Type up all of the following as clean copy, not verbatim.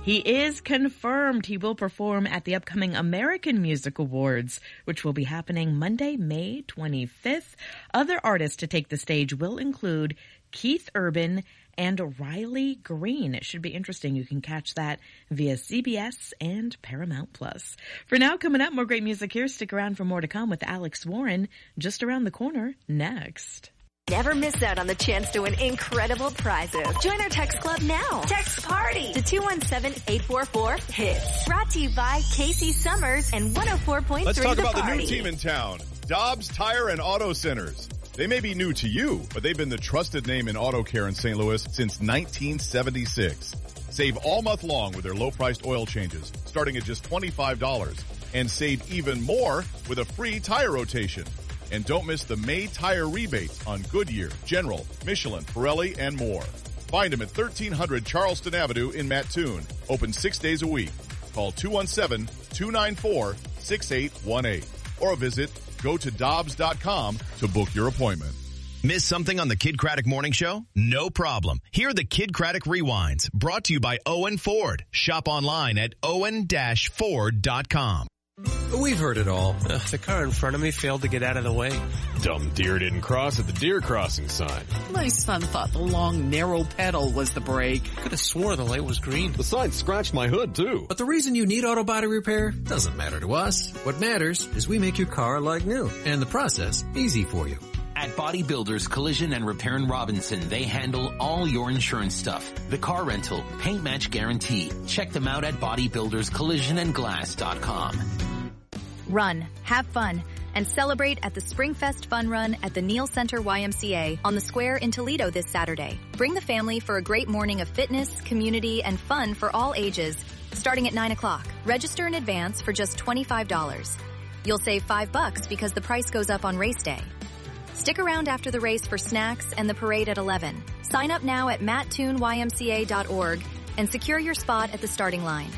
He is confirmed he will perform at the upcoming American Music Awards, which will be happening Monday, May 25th. Other artists to take the stage will include Keith Urban and Riley Green. It should be interesting. You can catch that via CBS and Paramount Plus. For now, coming up, more great music here. Stick around for more to come with Alex Warren just around the corner next. Never miss out on the chance to win incredible prizes. Join our text club now. Text PARTY to 217-844-HITS. Brought to you by Casey Summers and 104.3 Let's talk about Party. the new team in town, Dobbs Tire and Auto Centers. They may be new to you, but they've been the trusted name in auto care in St. Louis since 1976. Save all month long with their low-priced oil changes, starting at just $25. And save even more with a free tire rotation. And don't miss the May tire rebates on Goodyear, General, Michelin, Pirelli, and more. Find them at 1300 Charleston Avenue in Mattoon. Open 6 days a week. Call 217-294-6818 or visit GoToDobbs.com to book your appointment. Miss something on the Kid Craddock Morning Show? No problem. Hear the Kid Craddock Rewinds, brought to you by Owen Ford. Shop online at owen-ford.com. We've heard it all. The car in front of me failed to get out of the way. Dumb deer didn't cross at the deer crossing sign. My son thought the long, narrow pedal was the brake. Could have swore the light was green. The sign scratched my hood, too. But the reason you need auto body repair doesn't matter to us. What matters is we make your car like new, and the process easy for you. At Body Builders Collision and Repair in Robinson, they handle all your insurance stuff. The car rental, paint match guarantee. Check them out at bodybuilderscollisionandglass.com. Run, have fun, and celebrate at the Springfest Fun Run at the Neal Center YMCA on the square in Toledo this Saturday. Bring the family for a great morning of fitness, community, and fun for all ages, starting at 9 o'clock. Register in advance for just $25. You'll save $5 because the price goes up on race day. Stick around after the race for snacks and the parade at 11. Sign up now at mattoonymca.org and secure your spot at the starting line.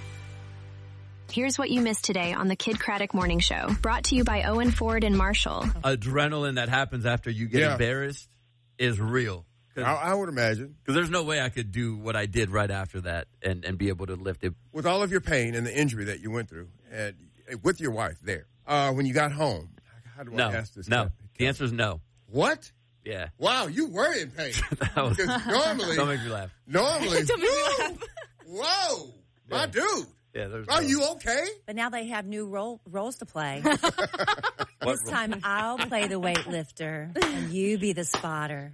Here's what you missed today on the Kid Craddock Morning Show. Brought to you by Owen Ford and Marshall. Adrenaline that happens after you get embarrassed is real. I would imagine. Because there's no way I could do what I did right after that and be able to lift it. With all of your pain and the injury that you went through, and with your wife there, when you got home, how do I ask this? No. The answer is no. What? Yeah. Wow, you were in pain. Because normally. Don't make me laugh. Normally. Don't make me laugh. Whoa, my dude. Yeah, are you okay? But now they have new roles to play. This time I'll play the weightlifter and you be the spotter.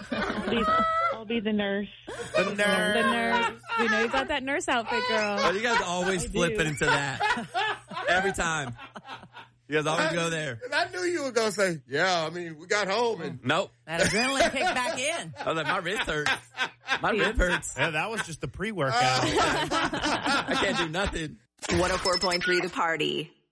I'll be the nurse. The nurse. You know you got that nurse outfit, girl. Oh, you guys always flip it into that. Every time. You guys always go there. I knew you were going to say, yeah, I mean, we got home and... Nope. That adrenaline kicked back in. I was like, my wrist hurts. My rib hurts. Yeah, that was just the pre-workout. I can't do nothing. 104.3 The Party.